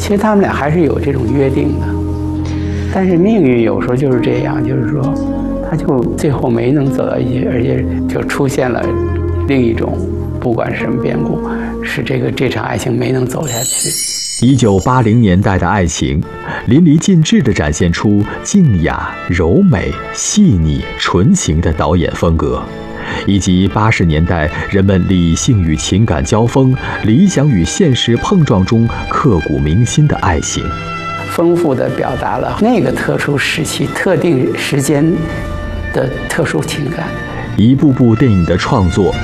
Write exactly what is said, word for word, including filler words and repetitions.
其实他们俩还是有这种约定的，但是命运有时候就是这样，就是说，他就最后没能走到一起，而且就出现了另一种，不管是什么变故，使这个这场爱情没能走下去。 一九八零年代的爱情，淋漓尽致地展现出静雅、柔美、细腻、纯情的导演风格，以及八十年代人们理性与情感交锋、理想与现实碰撞中刻骨铭心的爱情， 丰富地表达了那个特殊时期、特定时间的特殊情感。 一部部电影的创作